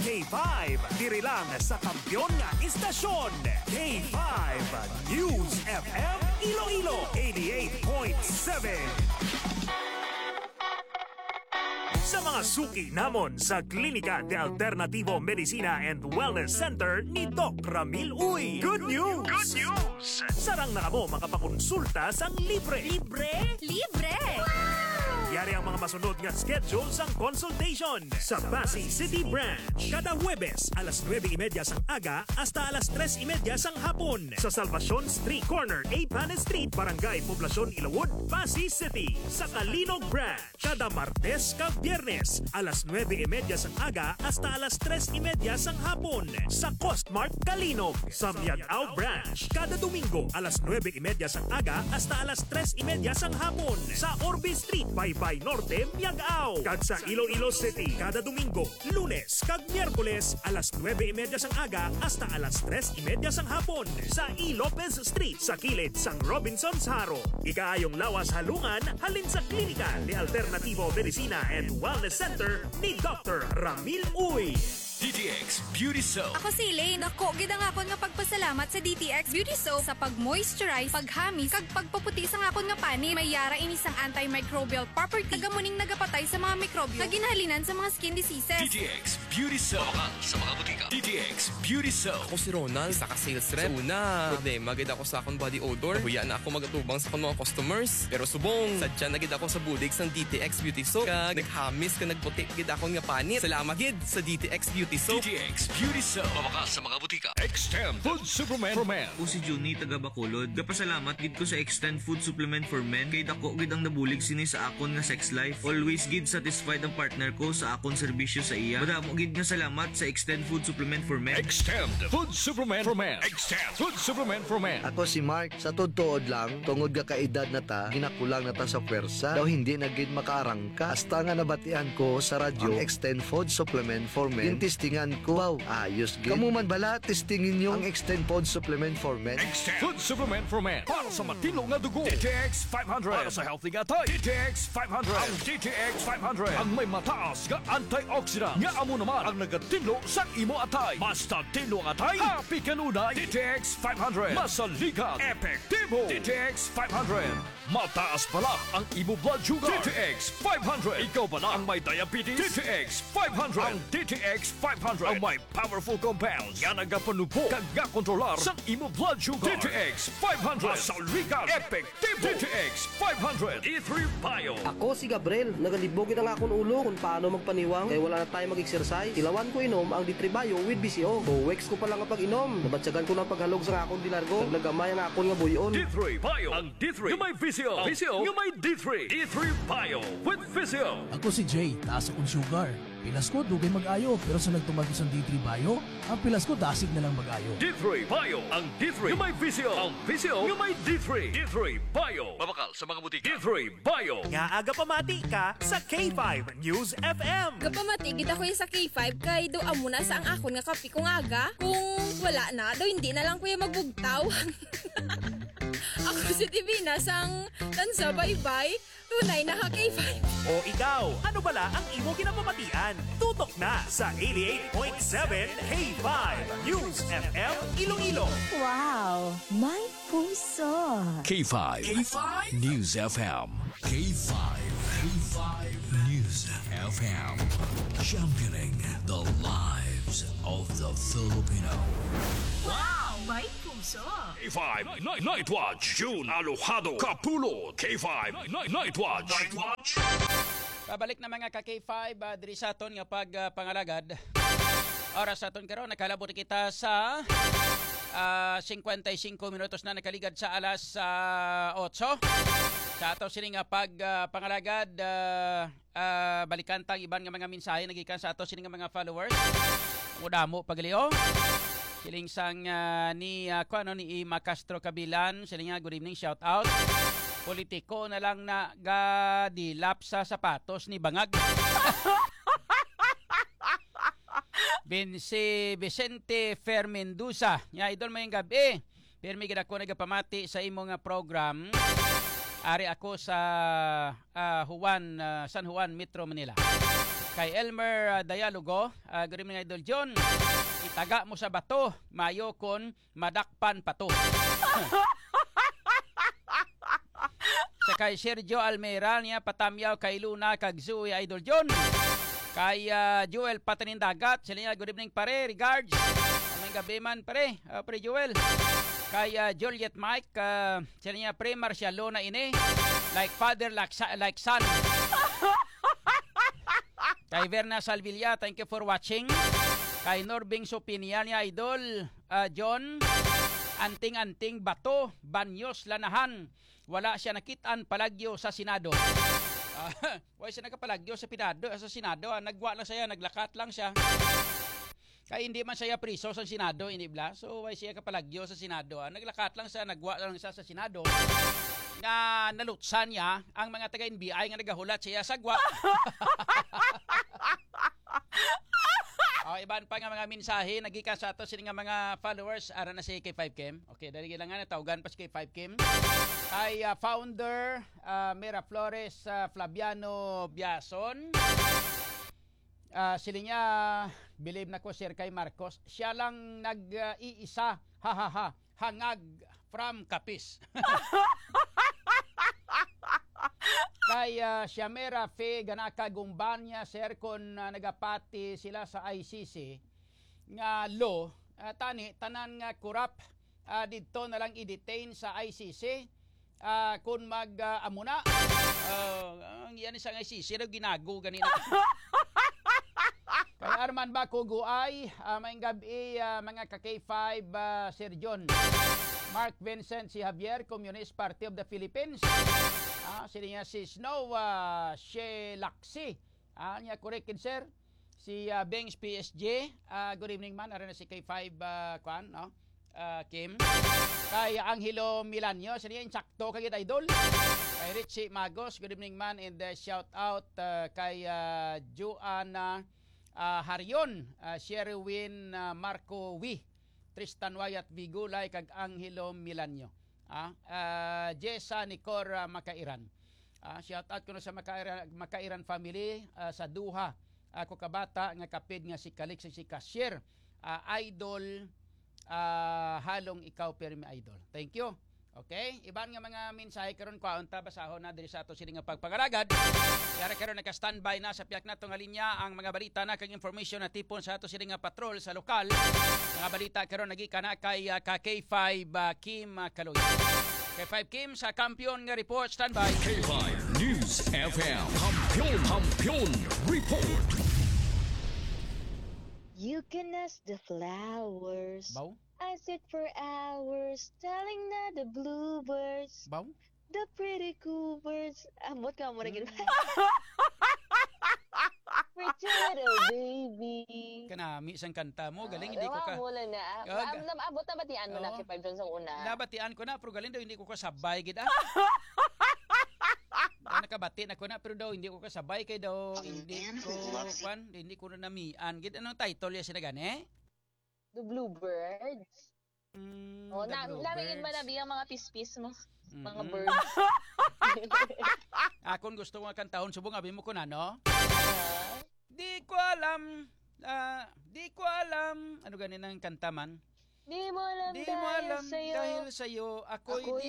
K5, diri lang sa kampyon nga istasyon. K5 News FM Iloilo 88.7. Sa mga suki namon sa Klinika de Alternativo Medicina and Wellness Center ni Doc Ramil Uy. Good news! Good news! Sarang na mo makapakonsulta sang libre. Libre? Libre! Yari ang mga masunod nga schedule sang consultation sa Pasig City Branch. Kada Huwebes, alas 9:30 sang aga hasta alas 3:30 sang hapon. Sa Salvacion Street Corner, 8 Panes Street, Barangay Poblacion, Ilawod, Pasig City. Sa Kalinog Branch, kada Martes kag Biyernes, alas 9:30 sang aga hasta alas 3:30 sang hapon. Sa Costmart, Kalinog. Sa Miagao Branch, kada Domingo, alas 9:30 sang aga hasta alas 3:30 sang hapon. Sa Orbe Street, Baybay Norte, Miagao. Kag sa Iloilo City, kada Domingo, Lunes kag Miyerkules, alas 9:30 sang aga hasta alas 3:30 sang hapon. Sa E. Lopez Street, sa kilid sang Robinson's Haro. Ikaayong lawas halungan, halin sa Klinika de Alternativo Medicina and Wellness Center ni Dr. Ramil Uy. DTX Beauty Soap. Ako si Elaine. Ako, gida nga ako nga pagpasalamat sa DTX Beauty Soap sa pag-moisturize, paghamis, kag pagpaputi sa nga ako nga pani. May yara inisang antimicrobial property. Nagamuning nagapatay sa mga mikrobyo na ginahalinan sa mga skin diseases. DTX Beauty Soap. Baka sa mga butika. DTX Beauty Soap. Ako si Ronald, isa ka sales rep. Una, problema gid ako sa akong body odor. Huya na ako magatubang sa akong mga customers. Pero subong, sadya na gid ako sa budig sang DTX Beauty Soap. Kag naghamis ka nagputi gid ako nga panit. Salamat gid sa DTX Beauty Soap. DTX Beauty Soap. Baka sa mga butika. Extend Food Supplement for Men. Ako si Juni taga Bacolod. Kapasalamat gid ko sa Extend Food Supplement for Men kay dako gid ang nabulig sini sa akon nga sex life. Always gid satisfied ang partner ko sa akon serbisyo sa iya. Madamo gid nga salamat sa Extend Food Supplement for Men. Extend Food Supplement for Men. Extend Food Supplement for Men. Ako si Mark, sa tuod lang, tungod ka kaedad na ta, ginakulang na ta sa pwersa, daw hindi na gid makaarangka. Hasta nga nabatian ko sa radyo, ang Extend Food Supplement for Men. Yung testingan ko, wow, ayos gid. Kamu man bala, testingin nyo ang Extend Food Supplement for Men. Extend Food Supplement for Men. Para sa matino nga dugo. DTX 500. Para sa healthy nga tayo. DTX 500. Ang DTX 500. Ang may mataas nga antioxidant. Nga amo naman ang nagatinlo sa imo atay. Basta tinlo ang atay, happy kanunay. DTX 500. Masaligan. Epektibo. DTX 500. Mataas pala ang imo blood sugar. DTX 500. Ikaw pala ang may diabetes. DTX 500. Ang DTX 500 ang may powerful compounds nga nagapanubo kag nga kontrolar sa imo blood sugar. DTX 500. Masaligan. Epektibo. DTX 500. E3 Bio. Ako si Gabriel, nagalibog ang akong ulo kung paano magpaniwang kaya wala na tayo mag-exercise. Ilawan ko inom ang D3 Bio with BCO. Weeks ko pa lang ang pag-inom. Nabatsagan ko ng paghalog sa akong dilargo. Naglagamay ang akong nga buyon. D3 Bio. Ang D3 yung may VCO. VCO yung may D3. D3 Bio with VCO. Ako si Jay, taas akong sugar. Pilas ko, dugay mag-ayo. Pero sa nagtumagi sa D3 Bio, ang pilas ko dasig na lang mag-ayo. D3 Bio. Ang D3 yung may VCO. Ang VCO yung may D3. D3 Bio. Babakal sa mga butika. D3 Bio. Nga aga pamati ka sa K5 News FM. Gapamatigid ako yung sa K5 kay do amuna sa ang akon nga kapi kung aga. Kung wala na, do hindi na lang kuya magbugtaw. Ako si Divina sang tansa bye-bye. Tunay na K5. O ikaw, ano bala ang imo kinapamatian? Tutok na sa 88.7 K5 News FM Iloilo. Wow, may puso. K5. K5 News FM. K5. K5 News FM. Championing the lives of the Filipino. Wow, may puso. K5 Night Watch. June Alojado Kapulot. K5 Night Watch. Pabalik na mga ka-K5 diri sa aton nga pagpangalagad. Oras sa aton karon nakalabot kita sa 55 minutos na nakaligad sa alas 8. Sa ato sining nga pagpangalagad balikan tang iban nga mga mensahe nagikan sa ato sining nga mga followers. Mudamo pagliyo. Siling sang ni Ima Castro Kabilan, siling nga good evening, shout out. Politiko na lang na gadilap sa sapatos ni Bangag. Si Vicente Fermendusa, nya idol mayong gabi. Pero may gid ako nagapamati sa imong program. Ari ako sa San Juan, Metro Manila. Kay Elmer Dialogo, good evening Idol John. Itaga mo sa bato, mayo kon madakpan pato. Sa kay Sergio Almera niya patamyaw kay Luna kag Zoe Idol John. Kay Joel Patanindagat, sila niya good evening pare, regards. May gabi man pare, pre Joel. Kay Juliet Mike, sila niya pre Marcialo na ini, like father like son. Kay Verna Salvilla, thank you for watching. Kay Norbing Sopinia niya Idol John, anting-anting bato, banyos lanahan. Wala siya nakitaan palagyo sa Senado. Wala siya nakapalagyo sa Senado. Nagwa lang siya, naglakat lang siya. Kaya hindi man siya priso sa Senado, inibla. So, wala siya kapalagyo sa Senado. Naglakat lang siya, nagwa lang siya sa Senado. Nga nalutsan niya ang mga taga-NBI nga nagahulat siya sa gwa. Iban pa nga mga mensahe nagikan sa ato sila nga mga followers ara na si K5Kim. Okay, dali lang nga tawgan pa si K5Kim. Ay founder Mira Flores Flaviano Biason. Sila niya believe na ko Sir kay Marcos. Siya lang nag-iisa hangag from Kapis. Kay Siamera Fe ganaka gumban niya sir kon nagapati sila sa ICC nga law tanan nga corrupt didto na lang i-detain sa ICC kun mag-amuna ang yan sa ICC daw ginago ganina. Kay Arman Bakugo ay may gabi mga ka-K5 Sir John Mark Vincent si Javier Communist Party of the Philippines. Sila niya si Snow Shelaxi. Niya correct sir. Si Bengs PSG. Good evening man. Ara na si K5 Kim. Kay Angelo Milanio. Sila niya insakto kay Idol. Kay Richie Magos. Good evening man. And shout out kay Joanna Harion. Sherwin Marco Wi. Tristan Wyatt Vigulay kag Angelo Milanio. Jessa Nicor Makairan. Shout out ko na sa Makairan family sa Duha. Ako kabata nga kapid nga si Kalix si Cashier. Idol halong ikaw permi idol. Thank you. Okay, iban nga mga mensahe karon ko unta basahon na diri sa ato sila nga pagpangalagad. Yara karon naka-standby na sa piyak nato nga linya ang mga balita na kag information na tipon sa ato sila nga patrol sa lokal. Mga balita karon nagikan na kay K5 Kim Kaloy. K5 Kim sa kampiyon nga report standby. K5 News FM Kampiyon Report. You can ask the flowers. Baw? I sit for hours telling na the bluebirds. Baw? The pretty cool birds. Amot ka mo rin. Pretty little baby. Kanami isang kanta mo, galing hindi ko ka. Wala na. Abot na batian mo na kay 5 Jones sa una. Nabatian ko na pero galing daw hindi ko kasabay gid nakabati na ko na pero daw hindi ko kasabay kay daw hindi ko na namian gid anong title ya sila gani? The Bluebirds. Lamingin ba na biyang mga pispis mo? Mga birds. Akon gusto mo kantahon subong abi mo ko na no? Di ko alam. Ano ganin ang kanta man? Di mo alam dahil sa'yo. Ako'y di